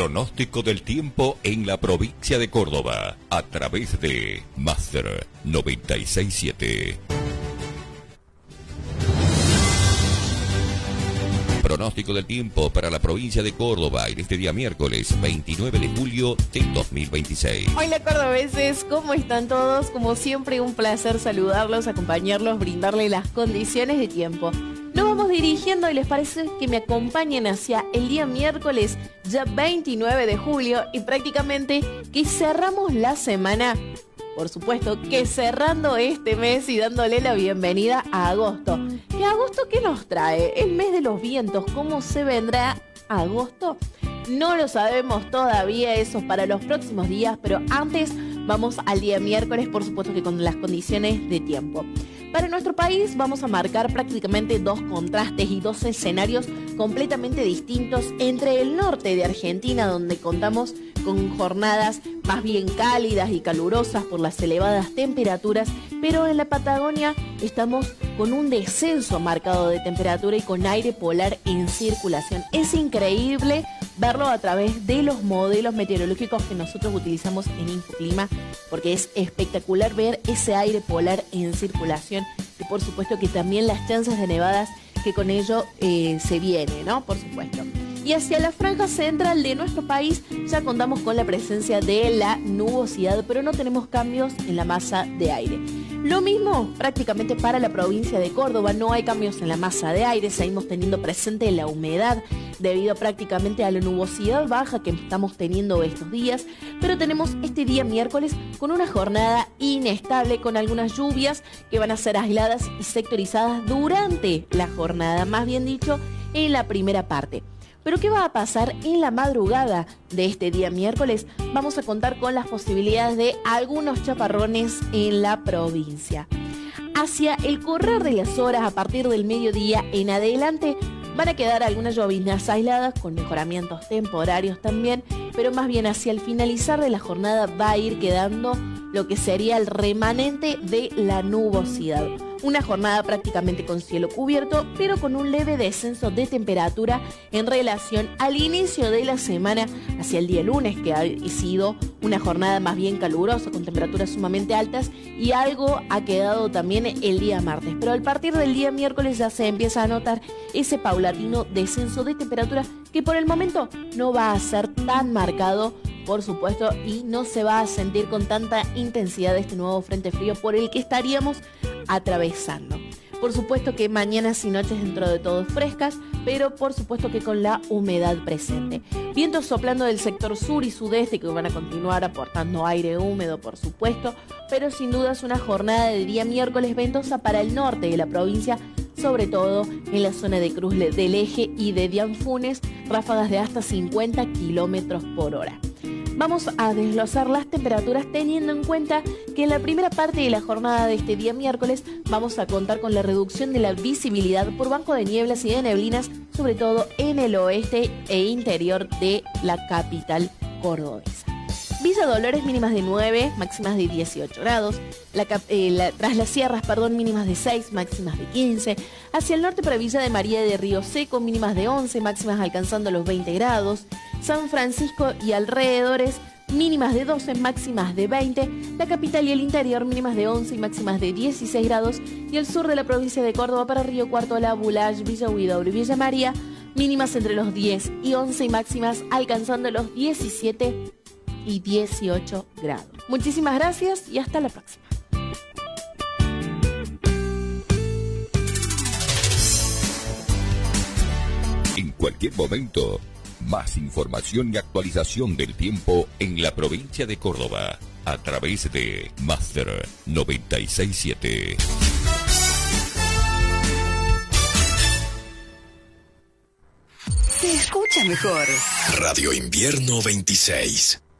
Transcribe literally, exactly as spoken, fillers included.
Pronóstico del tiempo en la provincia de Córdoba a través de Master noventa y seis punto siete. Pronóstico del tiempo para la provincia de Córdoba en este día miércoles veintinueve de julio del dos mil veintiséis. Hola cordobeses, ¿cómo están todos? Como siempre, un placer saludarlos, acompañarlos, brindarles las condiciones de tiempo. Nos vamos dirigiendo y les parece que me acompañen hacia el día miércoles, ya veintinueve de julio, y prácticamente que cerramos la semana. Por supuesto que cerrando este mes y dándole la bienvenida a agosto. ¿Qué agosto qué nos trae? El mes de los vientos. ¿Cómo se vendrá agosto? No lo sabemos todavía, eso es para los próximos días, pero antes vamos al día miércoles, por supuesto que con las condiciones de tiempo. Para nuestro país vamos a marcar prácticamente dos contrastes y dos escenarios completamente distintos entre el norte de Argentina, donde contamos con jornadas más bien cálidas y calurosas por las elevadas temperaturas, pero en la Patagonia estamos con un descenso marcado de temperatura y con aire polar en circulación. Es increíble verlo a través de los modelos meteorológicos que nosotros utilizamos en Infoclima, porque es espectacular ver ese aire polar en circulación y por supuesto que también las chances de nevadas que con ello eh, se viene, ¿no? Por supuesto. Y hacia la franja central de nuestro país ya contamos con la presencia de la nubosidad, pero no tenemos cambios en la masa de aire. Lo mismo prácticamente para la provincia de Córdoba, no hay cambios en la masa de aire, seguimos teniendo presente la humedad debido prácticamente a la nubosidad baja que estamos teniendo estos días, pero tenemos este día miércoles con una jornada inestable con algunas lluvias que van a ser aisladas y sectorizadas durante la jornada, más bien dicho, en la primera parte. Pero ¿qué va a pasar en la madrugada de este día miércoles? Vamos a contar con las posibilidades de algunos chaparrones en la provincia. Hacia el correr de las horas, a partir del mediodía en adelante, van a quedar algunas lloviznas aisladas con mejoramientos temporarios también, pero más bien hacia el finalizar de la jornada va a ir quedando lo que sería el remanente de la nubosidad. Una jornada prácticamente con cielo cubierto, pero con un leve descenso de temperatura en relación al inicio de la semana hacia el día lunes, que ha sido una jornada más bien calurosa, con temperaturas sumamente altas, y algo ha quedado también el día martes. Pero a partir del día miércoles ya se empieza a notar ese paulatino descenso de temperatura que por el momento no va a ser tan marcado, por supuesto, y no se va a sentir con tanta intensidad este nuevo frente frío por el que estaríamos atravesando. Por supuesto que mañanas y noches dentro de todo frescas, pero por supuesto que con la humedad presente. Vientos soplando del sector sur y sudeste que van a continuar aportando aire húmedo, por supuesto, pero sin duda es una jornada de día miércoles ventosa para el norte de la provincia, sobre todo en la zona de Cruz del Eje y de Dianfunes, ráfagas de hasta cincuenta kilómetros por hora. Vamos a desglosar las temperaturas teniendo en cuenta que en la primera parte de la jornada de este día miércoles vamos a contar con la reducción de la visibilidad por banco de nieblas y de neblinas, sobre todo en el oeste e interior de la capital cordobesa. Villa Dolores mínimas de nueve, máximas de dieciocho grados. La, eh, la, tras las sierras, perdón, mínimas de seis, máximas de quince. Hacia el norte para Villa de María de Río Seco, mínimas de once, máximas alcanzando los veinte grados. San Francisco y alrededores, mínimas de doce, máximas de veinte. La capital y el interior, mínimas de once y máximas de dieciséis grados. Y el sur de la provincia de Córdoba para Río Cuarto, La Bulage, Villa Huidobro y Villa María, mínimas entre los diez y once y máximas alcanzando los diecisiete y dieciocho grados. Muchísimas gracias y hasta la próxima. En cualquier momento, más información y actualización del tiempo en la provincia de Córdoba a través de Master noventa y seis punto siete. Se escucha mejor. Radio Invierno veintiséis.